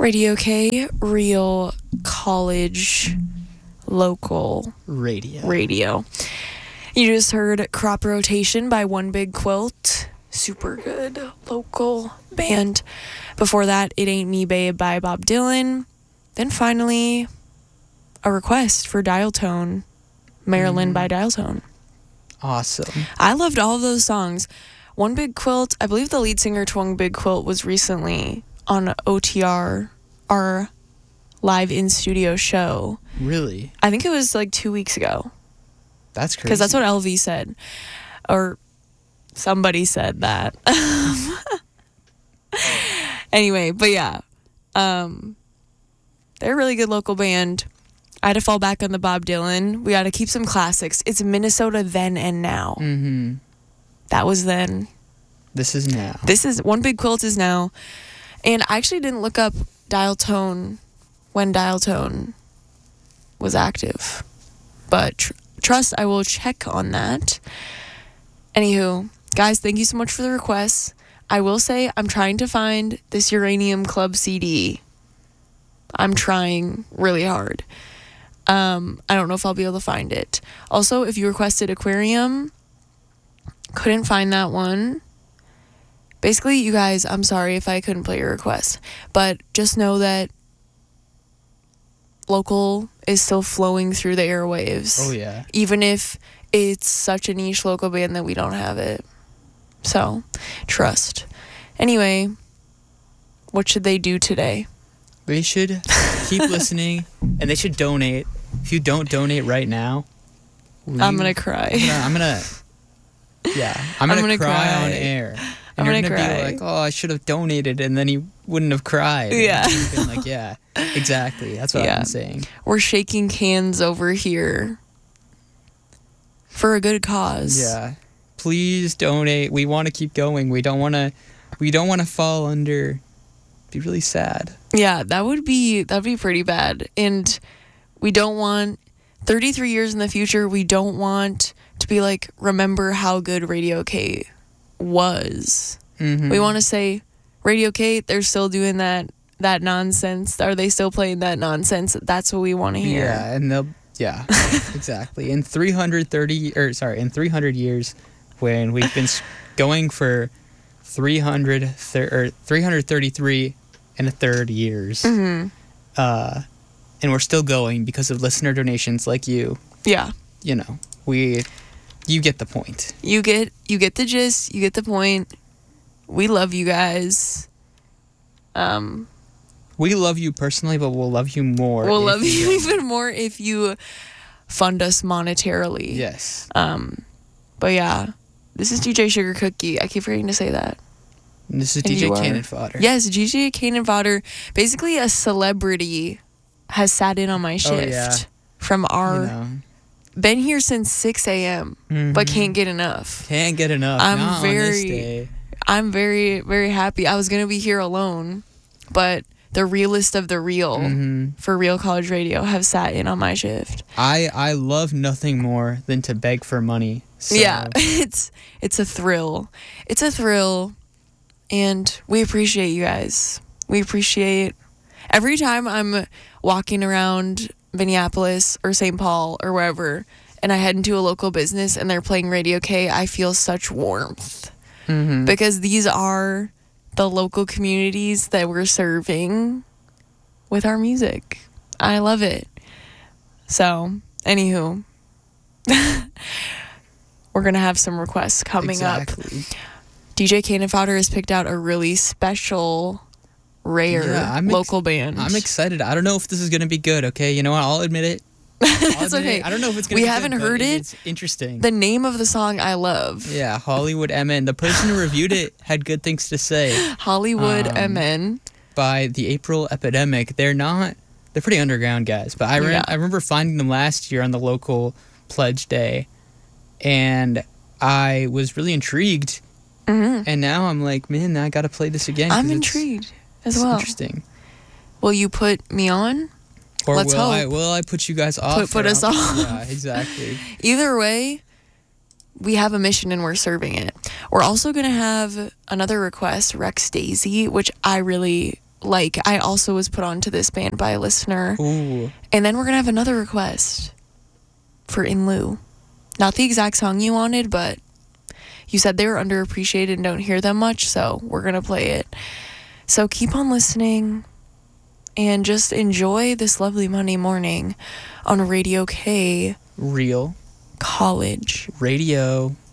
Radio K, real college local radio. You just heard Crop Rotation by One Big Quilt. Super good local band. Before that, It Ain't Me Babe by Bob Dylan. Then finally, a request for Dial Tone, Maryland by Dial Tone. Awesome. I loved all of those songs. One Big Quilt, I believe the lead singer to One Big Quilt was recently on OTR, our live in-studio show. Really? I think it was like 2 weeks ago. That's crazy. Because that's what LV said. Or somebody said that. Anyway, but yeah. They're a really good local band. I had to fall back on the Bob Dylan. We got to keep some classics. It's Minnesota then and now. Mm-hmm. That was then. This is now. This is One Big Quilt is now. And I actually didn't look up Dial Tone when Dial Tone was active. But trust, I will check on that. Anywho, guys, thank you so much for the requests. I will say I'm trying to find this Uranium Club CD. I'm trying really hard. I don't know if I'll be able to find it. Also, if you requested Aquarium, couldn't find that one. Basically, you guys, I'm sorry if I couldn't play your request, but just know that local is still flowing through the airwaves. Oh, yeah. Even if it's such a niche local band that we don't have it. So, trust. Anyway, what should they do today? They should keep listening, and they should donate. If you don't donate right now, I'm going to cry. I'm going to cry on air. And you're going to be like, oh, I should have donated, and then you wouldn't have cried. Yeah. And you've been like, yeah, exactly. That's what I've been saying. We're shaking hands over here for a good cause. Yeah. Please donate. We want to keep going. We don't want to fall under. Be really sad. Yeah, that'd be pretty bad. And we don't want 33 years in the future, we don't want to be like, remember how good Radio K was. Mm-hmm. We want to say, Radio K, they're still doing that nonsense. Are they still playing that nonsense? That's what we want to hear. Yeah, and exactly. In 300 years, when we've been going for 333 and a third years, and we're still going because of listener donations like you. Yeah. You know, you get the point. You get the gist. You get the point. We love you guys. We love you personally, but we'll love you more. We'll love you even more if you fund us monetarily. Yes. But yeah, this is DJ Sugar Cookie. I keep forgetting to say that. And this is DJ Cannon Fodder. Yes, DJ Cannon Fodder. Basically, a celebrity has sat in on my shift from our... Been here since 6 a.m., but can't get enough. Can't get enough. I'm very, very happy. I was going to be here alone, but the realest of the real for Real College Radio have sat in on my shift. I love nothing more than to beg for money. So. Yeah, it's a thrill. It's a thrill, and we appreciate you guys. We appreciate every time I'm walking around Minneapolis or St. Paul or wherever, and I head into a local business and they're playing Radio K, I feel such warmth. Because these are the local communities that we're serving with our music. I love it. So, anywho, we're going to have some requests coming up. DJ Cannon Fodder has picked out a really special, rare local band. I'm excited. I don't know if this is going to be good, okay? You know what? I'll admit it. It's okay. I don't know if it's going to be good. We haven't heard it. It's interesting. The name of the song I love. Yeah, Hollywood MN. The person who reviewed it had good things to say. Hollywood MN. By the April Epidemic. They're pretty underground guys. But I remember finding them last year on the local pledge day. And I was really intrigued. And now I'm like, man, I got to play this again. I'm intrigued as well. Interesting. Will you put me on? Or Let's hope. Will I put you guys off? Put us off. Yeah, exactly. Either way, we have a mission and we're serving it. We're also going to have another request, Rex Daisy, which I really like, I also was put on to this band by a listener. Ooh. And then we're going to have another request for In Lieu. Not the exact song you wanted, but you said they were underappreciated and don't hear them much, so we're going to play it. So keep on listening and just enjoy this lovely Monday morning on Radio K. Real College Radio.